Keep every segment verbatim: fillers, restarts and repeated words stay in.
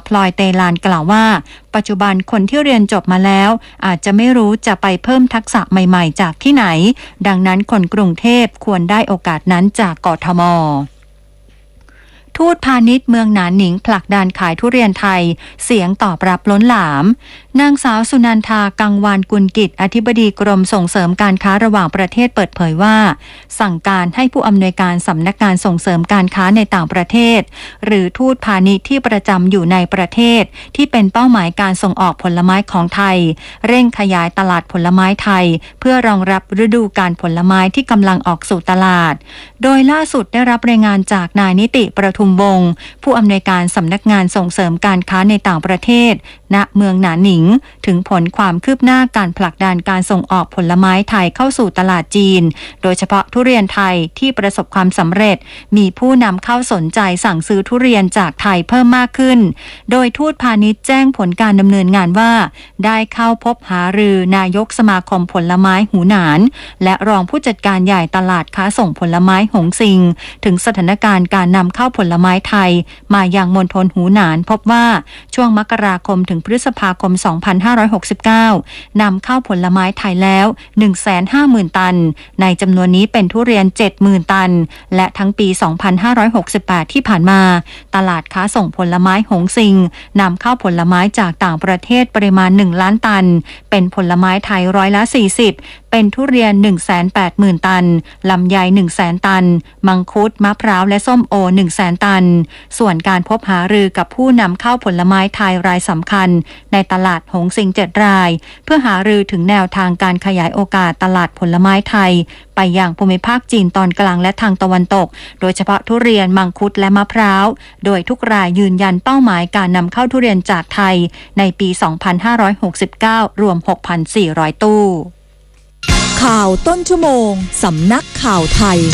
พลอยเตลานกล่าวว่าปัจจุบันคนที่เรียนจบมาแล้วอาจจะไม่รู้จะไปเพิ่มทักษะใหม่ๆจากที่ไหนดังนั้นคนกรุงเทพควรได้โอกาสนั้นจากกทม.ทูตพาณิชย์เมืองหนานหนิงผลักดันขายทุเรียนไทยเสียงตอบรับล้นหลามนางสาวสุนันทากังวานกุลกิจอธิบดีกรมส่งเสริมการค้าระหว่างประเทศเปิดเผยว่าสั่งการให้ผู้อำนวยการสำนักงานส่งเสริมการค้าในต่างประเทศหรือทูตพาณิชย์ที่ประจำอยู่ในประเทศที่เป็นเป้าหมายการส่งออกผลไม้ของไทยเร่งขยายตลาดผลไม้ไทยเพื่อรองรับฤดูกาลผลไม้ที่กำลังออกสู่ตลาดโดยล่าสุดได้รับรายงานจากนายนิติประทุมวงศ์ผู้อำนวยการสำนักงานส่งเสริมการค้าในต่างประเทศณเมืองหนานหนิงถึงผลความคืบหน้าการผลักดันการส่งออกผลไม้ไทยเข้าสู่ตลาดจีนโดยเฉพาะทุเรียนไทยที่ประสบความสำเร็จมีผู้นำเข้าสนใจสั่งซื้อทุเรียนจากไทยเพิ่มมากขึ้นโดยทูตพาณิชย์แจ้งผลการดำเนินงานว่าได้เข้าพบหารือนายกสมาคมผลไม้หูหนานและรองผู้จัดการใหญ่ตลาดค้าส่งผลไม้หงซิงถึงสถานการณ์การนำเข้าผลไม้ไทยมายังมณฑลหูหนานพบว่าช่วงมกราคมถึงพฤษภาคมสองพันห้าร้อยหกสิบเก้านำเข้าผลไม้ไทยแล้ว หนึ่งแสนห้าหมื่น ตันในจำนวนนี้เป็นทุเรียน เจ็ดหมื่น ตันและทั้งปีสองพันห้าร้อยหกสิบแปดที่ผ่านมาตลาดค้าส่งผลไม้หงซิงนำเข้าผลไม้จากต่างประเทศปริมาณหนึ่งล้านตันเป็นผลไม้ไทยร้อยละสี่สิบเป็นทุเรียน หนึ่งแสนแปดหมื่น ตันลำไย หนึ่งแสน ตันมังคุดมะพร้าวและส้มโอ หนึ่งแสน ตันส่วนการพบหารือกับผู้นำเข้าผลไม้ไทยรายสำคัญในตลาดหงซิงเจ็ดรายเพื่อหารือถึงแนวทางการขยายโอกาสตลาดผลไม้ไทยไปยังภูมิภาคจีนตอนกลางและทางตะวันตกโดยเฉพาะทุเรียนมังคุดและมะพร้าวโดยทุกรายยืนยันเป้าหมายการนำเข้าทุเรียนจากไทยในปีสองพันห้าร้อยหกสิบเก้ารวม หกพันสี่ร้อย ตู้ข่าวต้นชั่วโมงสำนักข่าวไทย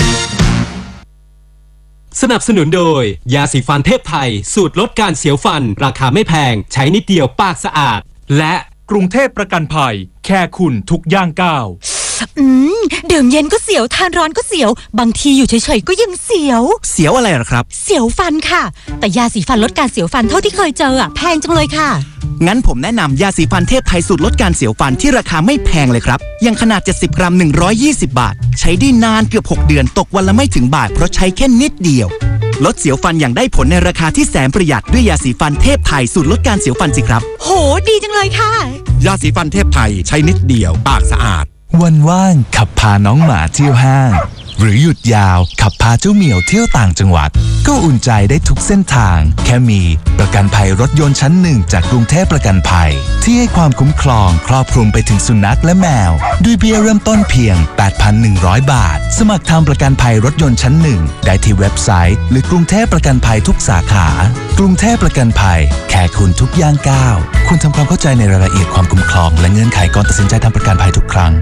สนับสนุนโดยยาสีฟันเทพไทยสูตรลดการเสียวฟันราคาไม่แพงใช้นิดเดียวปากสะอาดและกรุงเทพประกันภัยแค่คุณทุกย่างก้าวอืมดื่มเย็นก็เสียวทานร้อนก็เสียวบางทีอยู่เฉยๆก็ยังเสียวเสียวอะไรหรอครับเสียวฟันค่ะแต่ยาสีฟันลดการเสียวฟันเท่าที่เคยเจออ่ะแพงจังเลยค่ะงั้นผมแนะนำยาสีฟันเทพไทยสูตรลดการเสียวฟันที่ราคาไม่แพงเลยครับยังขนาดเจ็ดสิบกรัมหนึ่งร้อยยี่สิบบาทใช้ได้นานเกือบหกเดือนตกวันละไม่ถึงบาทเพราะใช้แค่นิดเดียวลดเสียวฟันอย่างได้ผลในราคาที่แสนประหยัดด้วยยาสีฟันเทพไทยสูตรลดการเสียวฟันสิครับโหดีจังเลยค่ะยาสีฟันเทพไทยใช้นิดเดียวปากสะอาดวันว่างขับพาน้องหมาเที่ยวห้างหรือหยุดยาวขับพาเจ้าเหมียวเที่ยวต่างจังหวัดก็อุ่นใจได้ทุกเส้นทางแค่มีประกันภัยรถยนต์ชั้นหนึ่งจากกรุงเทพประกันภัยที่ให้ความคุ้มครองครอบคลุมไปถึงสุนัขและแมวด้วยเบี้ยเริ่มต้นเพียง แปดพันหนึ่งร้อย บาทสมัครทำประกันภัยรถยนต์ชั้นหนึ่งได้ที่เว็บไซต์หรือกรุงเทพประกันภัยทุกสาขากรุงเทพประกันภัยแค่คุณทุกย่างก้าวคุณทำความเข้าใจในรายละเอียดความคุ้มครองและเงื่อนไขก่อนตัดสินใจทำประกันภัยทุกครั้ง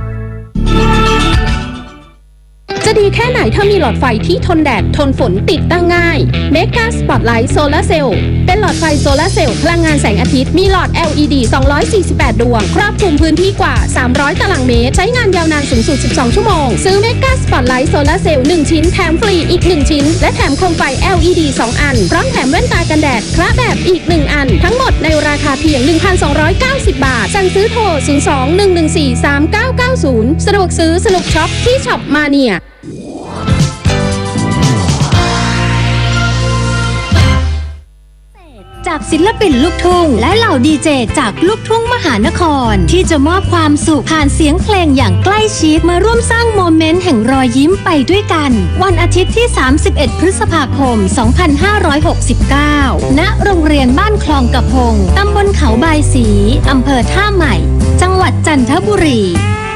จะดีแค่ไหนถ้ามีหลอดไฟที่ทนแดดทนฝนติดตั้งง่าย Mega Spotlight Solar Cell เป็นหลอดไฟโซลาร์เซลล์พลังงานแสงอาทิตย์มีหลอด แอล อี ดี สองร้อยสี่สิบแปด ดวงครอบคลุมพื้นที่กว่าสามร้อยตารางเมตรใช้งานยาวนานสูงสุดสิบสองชั่วโมงซื้อ Mega Spotlight Solar Cell หนึ่งชิ้นแถมฟรีอีกหนึ่งชิ้นและแถมโคมไฟ แอล อี ดี สอง อันพร้อมแถมแว่นตากันแดดคละแบบอีกหนึ่งอันทั้งหมดในราคาเพียง หนึ่งพันสองร้อยเก้าสิบ บาทสั่งซื้อโทรศูนย์ สอง หนึ่ง หนึ่ง สี่ สาม เก้า เก้า ศูนย์สะดวกซื้อสนุกช็อปที่ช็อปมาเนียจากศิลปินลูกทุ่งและเหล่าดีเจจากลูกทุ่งมหานครที่จะมอบความสุขผ่านเสียงเพลงอย่างใกล้ชิดมาร่วมสร้างโมเมนต์แห่งรอยยิ้มไปด้วยกันวันอาทิตย์ที่สามสิบเอ็ดพฤษภาคมสองพันห้าร้อยหกสิบเก้าณโรงเรียนบ้านคลองกระพงตำบลเขาบายศรีอำเภอท่าใหม่จังหวัดจันทบุรี